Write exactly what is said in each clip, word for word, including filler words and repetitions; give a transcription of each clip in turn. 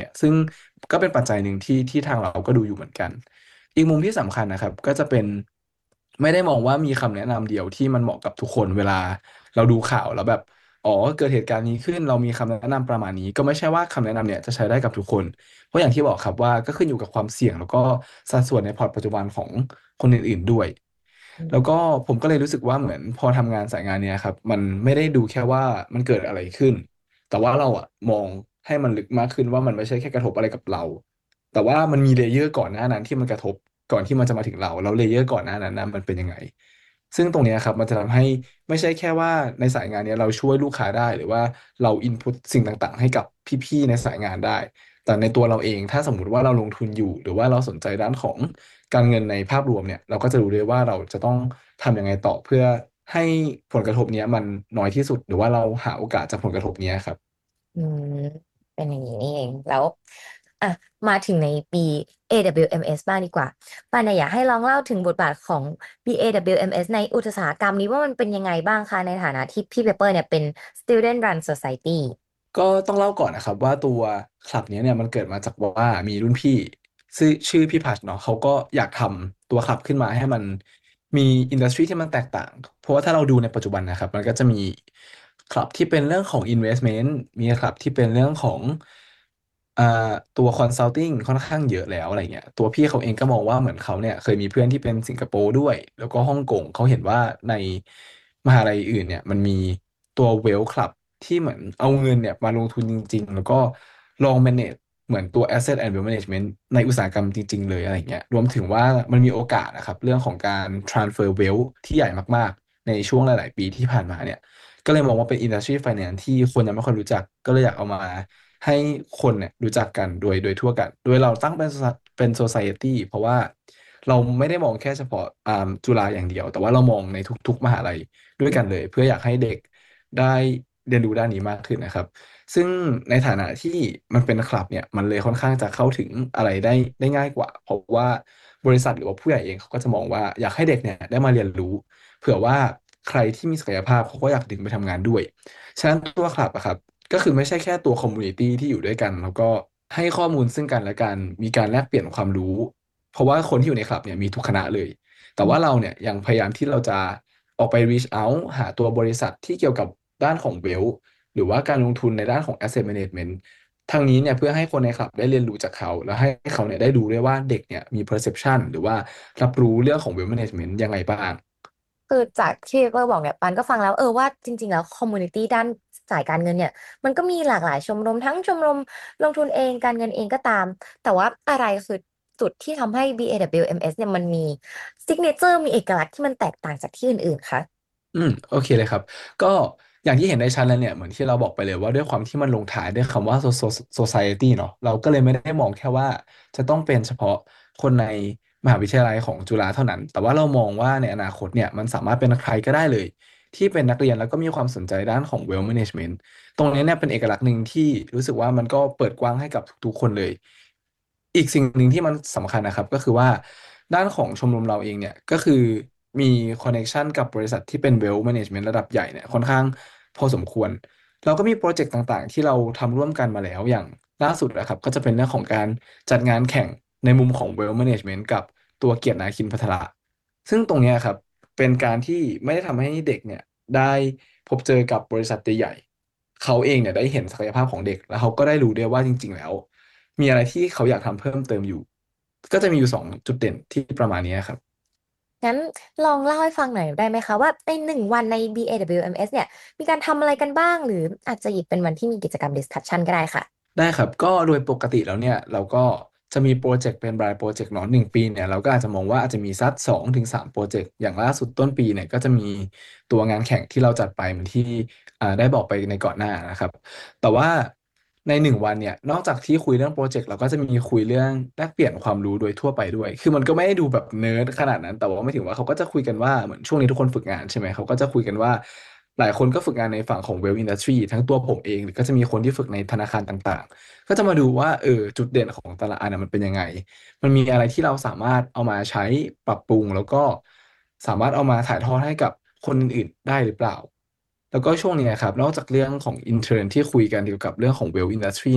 งี้ยซึ่งก็เป็นปัจจัยหนึ่งที่ที่ทางเราก็ดูอยู่เหมือนกันอีกมุมที่สำคัญนะครับก็จะเป็นไม่ได้มองว่ามีคำแนะนำเดียวที่มันเหมาะกับทุกคนเวลาเราดูข่าวแล้วแบบอ๋อเกิดเหตุการณ์นี้ขึ้นเรามีคำแนะนำประมาณนี้ก็ไม่ใช่ว่าคำแนะนำเนี่ยจะใช้ได้กับทุกคนเพราะอย่างที่บอกครับว่าก็ขึ้นอยู่กับความเสี่ยงแล้วก็สัดส่วนในพอร์ตปัจจุบันของคนอื่นๆด้วย แล้วก็ผมก็เลยรู้สึกว่าเหมือนพอทำงานสายงานเนี้ยครับมันไม่ได้ดูแค่ว่ามันเกิดอะไรขึ้นแต่ว่าเราอะมองให้มันลึกมากขึ้นว่ามันไม่ใช่แค่กระทบอะไรกับเราแต่ว่ามันมีเลเยอร์ก่อนหน้านั้นที่มันกระทบก่อนที่มันจะมาถึงเราแล้วเลเยอร์ก่อนหน้านั้นนะมันเป็นยังไงซึ่งตรงเนี้ยครับมันจะทำให้ไม่ใช่แค่ว่าในสายงานเนี้ยเราช่วยลูกค้าได้หรือว่าเราอินพุตสิ่งต่างๆให้กับพี่ๆในสายงานได้ แต่ในตัวเราเองถ้าสมมุติว่าเราลงทุนอยู่หรือว่าเราสนใจด้านของการเงินในภาพรวมเนี่ยเราก็จะรู้เลยว่าเราจะต้องทำยังไงต่อเพื่อให้ผลกระทบเนี้ยมันน้อยที่สุดหรือว่าเราหาโอกาสจากผลกระทบเนี้ยครับอืมเป็นอย่างนี้นี่เองแล้วอ่ะมาถึงในปี เอ ดับเบิลยู เอ็ม เอส บ้างดีกว่าปานเนี่ยอยากให้ลองเล่าถึงบทบาทของ บี เอ ดับเบิลยู เอ็ม เอส ในอุตสาหกรรมนี้ว่ามันเป็นยังไงบ้างคะในฐานะที่พี่เปเปอร์เนี่ยเป็น Student Run Society ก็ต้องเล่าก่อนนะครับว่าตัวคลับเนี้ยเนี่ยมันเกิดมาจากว่ามีรุ่นพี่ชื่อชื่อพี่พัชเนาะเขาก็อยากทำตัวคลับขึ้นมาให้มันมีอินดัสทรีที่มันแตกต่างเพราะว่าถ้าเราดูในปัจจุบันนะครับมันก็จะมีคลับที่เป็นเรื่องของ Investment มีคลับที่เป็นเรื่องของ อ่าตัวคอนซัลทิงค่อนข้างเยอะแล้วอะไรเงี้ยตัวพี่เขาเองก็มองว่าเหมือนเขาเนี่ยเคยมีเพื่อนที่เป็นสิงคโปร์ด้วยแล้วก็ฮ่องกงเขาเห็นว่าในมหาลัยอื่นเนี่ยมันมีตัวเวลคลับที่เหมือนเอาเงินเนี่ยมาลงทุนจริงๆแล้วก็ลอง manage เหมือนตัว asset and wealth management ในอุตสาหกรรมจริงๆเลยอะไรเงี้ยรวมถึงว่ามันมีโอกาสนะครับเรื่องของการ transfer wealth ที่ใหญ่มากๆในช่วงหลายๆปีที่ผ่านมาเนี่ย ก็เลยมองว่าเป็น industry finance ที่คนยังไม่ค่อยรู้จักก็เลยอยากเอามาให้คนเนี่ยรู้จักกันโดยโดยทั่วกันโดยเราตั้งเป็น soci- เป็น society เพราะว่าเราไม่ได้มองแค่เฉพาะอ่าจุฬาอย่างเดียวแต่ว่าเรามองในทุกๆมหาลัยด้วยกันเลยเพื่ออยากให้เด็กได้เรียนรู้ด้านนี้มากขึ้นนะครับซึ่งในฐานะที่มันเป็นคลับเนี่ยมันเลยค่อนข้างจะเข้าถึงอะไรได้ได้ง่ายกว่าเพราะว่าบริษัทหรือว่าผู้ใหญ่เองเขาก็จะมองว่าอยากให้เด็กเนี่ยได้มาเรียนรู้ เผื่อว่าใครที่มีศักยภาพเขาก็อยากดึงไปทำงานด้วย ฉะนั้นตัวคลับอะครับก็คือไม่ใช่แค่ตัวคอมมูนิตี้ที่อยู่ด้วยกันแล้วก็ให้ข้อมูลซึ่งกันและกันมีการแลกเปลี่ยนความรู้เพราะว่าคนที่อยู่ในคลับเนี่ยมีทุกคณะเลยแต่ว่าเราเนี่ยยังพยายามที่เราจะออกไป reach out หาตัวบริษัทที่เกี่ยวกับด้านของเวลหรือว่าการลงทุนในด้านของ asset management ทางนี้เนี่ยเพื่อให้คนในคลับได้เรียนรู้จากเขาแล้วให้เขาเนี่ยได้ดูด้วยว่าเด็กเนี่ยมี perception หรือว่ารับรู้เรื่องของ wealth management ยังไงบ้างคือจากที่เปอร์บอกเนี่ยปันก็ฟังแล้วเออว่าจริงๆแล้วคอมมูนิตี้ด้านสายการเงินเนี่ยมันก็มีหลากหลายชมรมทั้งชมรมลงทุนเองการเงินเองก็ตามแต่ว่าอะไรคือจุดที่ทำให้ บี เอ ดับเบิลยู เอ็ม เอส เอสเนี่ยมันมีซิกเนเจอร์มีเอกลักษณ์ที่มันแตกต่างจากที่อื่นๆคะอืมโอเคเลยครับก็อย่างที่เห็นได้ชัดแล้วเนี่ยเหมือนที่เราบอกไปเลยว่าด้วยความที่มันลงท้ายด้วยคำว่า so- society เนาะเราก็เลยไม่ได้มองแค่ว่าจะต้องเป็นเฉพาะคนในมหาวิทยาลัยของจุฬาเท่านั้นแต่ว่าเรามองว่าในอนาคตเนี่ยมันสามารถเป็นใครก็ได้เลยที่เป็นนักเรียนแล้วก็มีความสนใจด้านของ wealth management ตรงนี้เนี่ยเป็นเอกลักษณ์หนึ่งที่รู้สึกว่ามันก็เปิดกว้างให้กับทุกๆคนเลยอีกสิ่งหนึ่งที่มันสำคัญนะครับก็คือว่าด้านของชมรมเราเองเนี่ยก็คือมีคอนเน c t ชันกับบริษัทที่เป็น wealth management ระดับใหญ่เนี่ยค่อนข้างพอสมควรเราก็มีโปรเจกต์ต่างๆที่เราทำร่วมกันมาแล้วอย่างล่าสุดนะครับก็จะเป็นเรื่องของการจัดงานแข่งในมุมของ wealth management กับตัวเกียรตินาคินภัทระซึ่งตรงเนี้ยครับเป็นการที่ไม่ได้ทำให้เด็กเนี่ยได้พบเจอกับบริษัทใหญ่ๆเขาเองเนี่ยได้เห็นศักยภาพของเด็กแล้วเขาก็ได้รู้ด้วยว่าจริงๆแล้ว มีอะไรที่เขาอยากทำเพิ่มเติมอยู่ ก็จะมีอยู่สองจุดเด่นที่ประมาณนี้ครับงั้นลองเล่าให้ฟังหน่อยได้ไหมคะว่าในหนึ่งวันใน บี เอ ดับเบิลยู เอ็ม เอส เอ็มเอสเนี่ยมีการทำอะไรกันบ้างหรืออาจจะหยิบเป็นวันที่มีกิจกรรม discussion ก็ได้ค่ะได้ครับก็โดยปกติแล้วเนี่ยเราก็จะมีโปรเจกต์เป็นรายโปรเจกต์เนาะหนึ่งปีเนี่ยเราก็อาจจะมองว่าอาจจะมีสักสองถึงสามโปรเจกต์อย่างล่าสุดต้นปีเนี่ยก็จะมีตัวงานแข่งที่เราจัดไปเหมือนที่อ่าได้บอกไปในก่อนหน้านะครับแต่ว่าในหนึ่งวันเนี่ยนอกจากที่คุยเรื่องโปรเจกต์เราก็จะมีคุยเรื่องแลกเปลี่ยนความรู้โดยทั่วไปด้วยคือมันก็ไม่ได้ดูแบบเนิร์ดขนาดนั้นแต่ว่าไม่ถึงว่าเขาก็จะคุยกันว่าเหมือนช่วงนี้ทุกคนฝึกงานใช่ไหมเขาก็จะคุยกันว่าหลายคนก็ฝึกงานในฝั่งของเวล industry ทั้งตัวผมเองหรือก็จะมีคนที่ฝึกในธนาคารต่าง ก็จะมาดูว่าเออจุดเด่นของแต่ละอันนะมันเป็นยังไงมันมีอะไรที่เราสามารถเอามาใช้ปรับปรุงแล้วก็สามารถเอามาถ่ายทอดให้กับคนอื่นๆได้หรือเปล่าแล้วก็ช่วงนี้ครับนอกจากเรื่องของอินเทอร์ที่คุยกันเกี่ยวกับเรื่องของเวลอินดัสทรีเนี่ย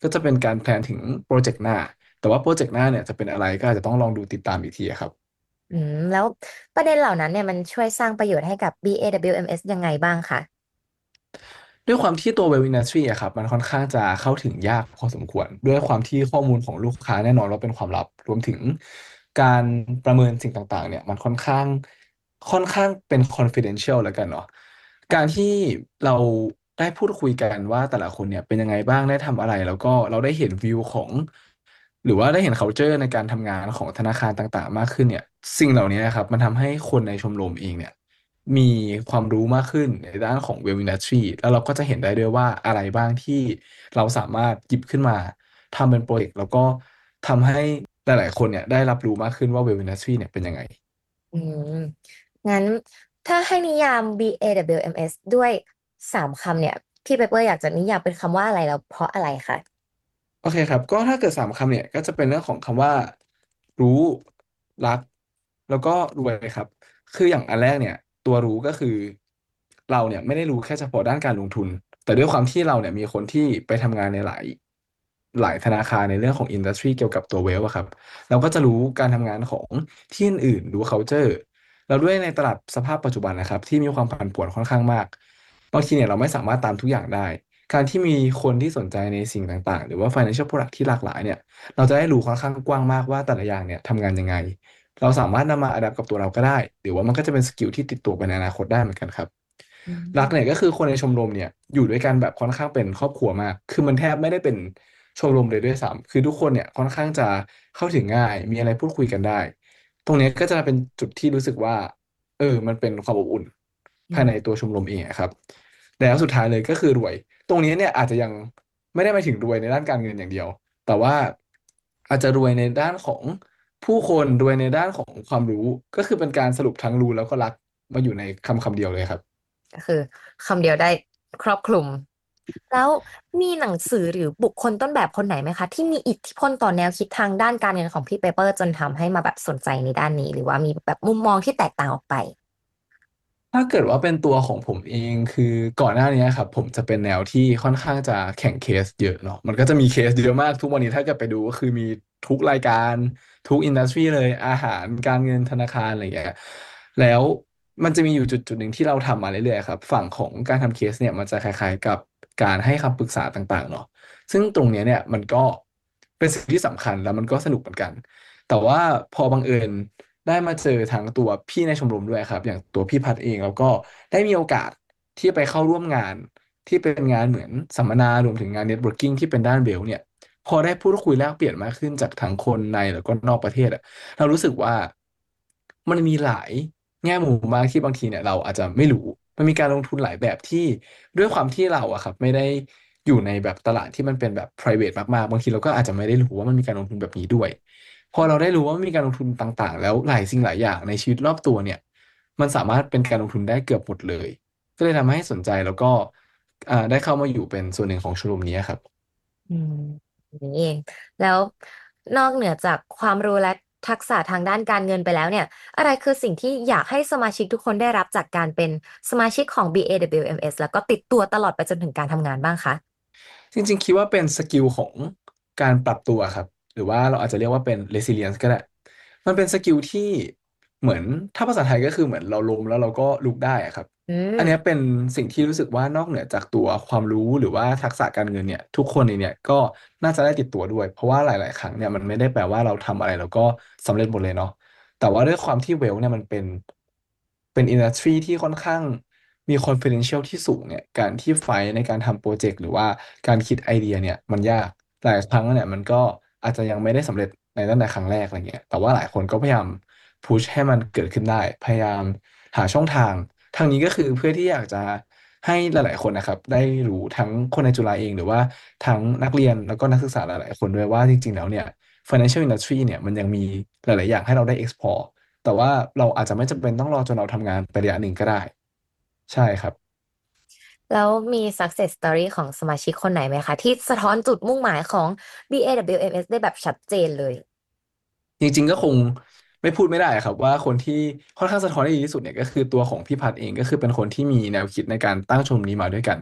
ก็จะเป็นการแพลนถึงโปรเจกต์หน้าแต่ว่าโปรเจกต์หน้าเนี่ยจะเป็นอะไรก็อาจจะต้องลองดูติดตามอีกทีครับอืมแล้วประเด็นเหล่านั้นเนี่ยมันช่วยสร้างประโยชน์ให้กับ บี เอ ดับเบิลยู เอ็ม เอส ยังไงบ้างคะด้วยความที่ตัว Web Industry อะครับมันค่อนข้างจะเข้าถึงยากพอสมควรด้วยความที่ข้อมูลของลูกค้าแน่นอนว่าเป็นความลับรวมถึงการประเมินสิ่งต่างๆเนี่ยมันค่อนข้างค่อนข้างเป็น confidential แล้วกันเนาะการที่เราได้พูดคุยกันว่าแต่ละคนเนี่ยเป็นยังไงบ้างได้ทำอะไรแล้วก็เราได้เห็นวิวของหรือว่าได้เห็น culture ในการทำงานของธนาคารต่างๆมากขึ้นเนี่ยสิ่งเหล่านี้นะครับมันทำให้คนในชมรมเองเนี่ย มีความรู้มากขึ้นในด้านของเวล อินดัสทรี แล้วเราก็จะเห็นได้ด้วยว่าอะไรบ้างที่เราสามารถหยิบขึ้นมาทำเป็นโปรเจกต์แล้วก็ทำให้หลายๆคนเนี่ยได้รับรู้มากขึ้นว่าเวล อินดัสทรี เนี่ยเป็นยังไงอืมงั้นถ้าให้นิยาม บี เอ ดับเบิลยู เอ็ม เอส ด้วยสามคำเนี่ยพี่เปเปอร์อยากจะนิยามเป็นคำว่าอะไรแล้วเพราะอะไรคะโอเคครับก็ถ้าเกิดสามคำเนี่ยก็จะเป็นเรื่องของคำว่ารู้รักแล้วก็รวยครับคืออย่างอันแรกเนี่ยตัวรู้ก็คือเราเนี่ยไม่ได้รู้แค่เฉพาะด้านการลงทุนแต่ด้วยความที่เราเนี่ยมีคนที่ไปทำงานในหลายหลายธนาคารในเรื่องของอินดัสทรีเกี่ยวกับตัวเวลอะครับเราก็จะรู้การทำงานของที่อื่นๆรู้ culture แล้วด้วยในตลาดสภาพปัจจุบันนะครับที่มีความผันผวนค่อนข้างมากบางทีเนี่ยเราไม่สามารถตามทุกอย่างได้ การที่มีคนที่สนใจในสิ่งต่างๆหรือว่า financial product ที่หลากหลายเนี่ยเราจะได้รู้ค่อนข้างกว้างมากว่าแต่ละอย่างเนี่ยทำงานยังไงเราสามารถนำมา adapt กับตัวเราก็ได้หรือว่ามันก็จะเป็นสกิลที่ติดตัวไปในอนาคตได้เหมือนกันครับอืหลักเนี่ยมก็คือคนในชมรมเนี่ยอยู่ด้วยกันแบบค่อนข้างเป็นครอบครัวมากคือมันแทบไม่ได้เป็นชมรมเลยด้วยซ้ำคือทุกคนเนี่ยค่อนข้างจะเข้าถึงง่ายมีอะไรพูดคุยกันได้ตรงเนี้ยก็จะเป็นจุดที่รู้สึกว่าเออมันเป็นความอบอุ่นภายในอืมตัวชมรมเองอะครับแล้วสุดท้ายเลยก็คือรวย ตรงนี้เนี่ยอาจจะยังไม่ได้หมายถึงรวยในด้านการเงินอย่างเดียวแต่ว่าอาจจะรวยในด้านของผู้คนรวยในด้านของความรู้ก็คือเป็นการสรุปทั้งรู้แล้วก็รักมาอยู่ในคำคำเดียวเลยครับก็คือคำเดียวได้ครอบคลุมแล้วมีหนังสือหรือบุคคลต้นแบบคนไหนไหมคะที่มีอิทธิพลต่อแนวคิดทางด้านการเงินของพี่เปเปอร์จนทำให้มาแบบสนใจในด้านนี้หรือว่ามีแบบมุมมองที่แตกต่างออกไปถ้าเกิดว่าเป็นตัวของผมเองคือก่อนหน้านี้ครับผมจะเป็นแนวที่ค่อนข้างจะแข่งเคสเยอะเนาะมันก็จะมีเคสเยอะมากทุกวันนี้ถ้าเกิดไปดูก็คือมีทุกรายการทุกอินดัสทรีเลยอาหารการเงินธนาคารอะไรอย่างเงี้ยแล้วมันจะมีอยู่จุดจุดหนึ่งที่เราทำมาเรื่อยๆครับฝั่งของการทำเคสเนี่ยมันจะคล้ายๆกับการให้คำปรึกษาต่างๆเนาะซึ่งตรงเนี้ยเนี่ยมันก็เป็นสิ่งที่สำคัญแล้วมันก็สนุกเหมือนกัน แต่ว่าพอบังเอิญได้มาเจอทั้งตัวพี่ในชมรมด้วยครับอย่างตัวพี่พัดเองแล้วก็ได้มีโอกาสที่ไปเข้าร่วมงานที่เป็นงานเหมือนสัมมนารวมถึงงานเน็ตเวิร์กิ่งที่เป็นด้านเบลเนี่ยพอได้พูดคุยแลกเปลี่ยนมากขึ้นจากทั้งคนในแล้วก็นอกประเทศอะเรารู้สึกว่ามันมีหลายแง่มุมมากที่บางทีเนี่ยเราอาจจะไม่รู้มันมีการลงทุนหลายแบบที่ด้วยความที่เราอะครับไม่ได้อยู่ในแบบตลาดที่มันเป็นแบบ private มากๆบางทีเราก็อาจจะไม่ได้รู้ว่ามันมีการลงทุนแบบนี้ด้วย พอเราได้รู้ว่ามีการลงทุนต่างๆแล้วหลายสิ่งหลายอย่างในชีวิตรอบตัวเนี่ยมันสามารถเป็นการลงทุนได้เกือบหมดเลยก็เลยทำให้สนใจแล้วก็อ่าได้เข้ามาอยู่เป็นส่วนหนึ่งของชมรมนี้ครับอืมอย่างนี้เองแล้วนอกเหนือจากความรู้และทักษะทางด้านการเงินไปแล้วเนี่ยอะไรคือสิ่งที่อยากให้สมาชิกทุกคนได้รับจากการเป็นสมาชิกของ บี เอ ดับเบิลยู เอ็ม เอส แล้วก็ติดตัวตลอดไปจนถึงการทำงานบ้างคะจริงๆคิดว่าเป็นสกิลของการปรับตัวครับหรือว่าเราอาจจะเรียกว่าเป็น resilience ก็ได้มันเป็นสกิลที่เหมือนถ้าภาษาไทยก็คือเหมือนเราล้มแล้วเราก็ลุกได้อะครับอือันเนี้ยมเป็นสิ่งที่รู้สึกว่านอกเหนือจากตัวความรู้หรือว่าทักษะการเงินเนี่ยทุกคนในเนี่ยก็น่าจะได้ติดตัวด้วยเพราะว่าหลายๆครั้งเนี่ยมันไม่ได้แปลว่าเราทำอะไรแล้วก็สำเร็จหมดเลยเนาะ แต่ว่าด้วยความที่เวลเนี่ยมันเป็นเป็นอินดัสทรีที่ค่อนข้างมี confidential ที่สูงเนี่ยการที่ไฟท์ในการทำโปรเจกต์หรือว่าการคิดไอเดียเนี่ยมันยากหลายครั้งเนี่ยมันก็อาจจะยังไม่ได้สำเร็จในตั้งแต่ครั้งแรกอะไรเงี้ยแต่ว่าหลายคนก็พยายามพุชให้มันเกิดขึ้นได้พยายามหาช่องทางทางนี้ก็คือเพื่อที่อยากจะให้หลายๆคนนะครับได้รู้ทั้งคนในจุฬาเองหรือว่าทั้งนักเรียนแล้วก็นักศึกษาหลายๆคนด้วยว่าจริงๆแล้วเนี่ย financial industry เนี่ยมันยังมีหลายๆอย่างให้เราได้ explore แต่ว่าเราอาจจะไม่จำเป็นต้องรอจนเราทำงานไประยะหนึ่งก็ได้ใช่ครับแล้วมี success story ของสมาชิกคนไหนไหมคะที่สะท้อนจุดมุ่งหมายของ บี เอ ดับเบิลยู เอ็ม เอส ได้แบบชัดเจนเลยจริงๆก็คงไม่พูดไม่ได้ครับว่าคนที่ค่อนข้างสะท้อนได้ดีที่สุดเนี่ยก็คือตัวของพี่พัดเองก็คือเป็นคนที่มีแนวคิดในการตั้งชมรมนี้มาด้วยกัน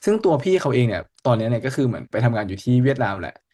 ซึ่งตัวพี่เขาเองเนี่ยตอนนี้เนี่ยก็คือเหมือนไปทำงานอยู่ที่เวียดนามแหละ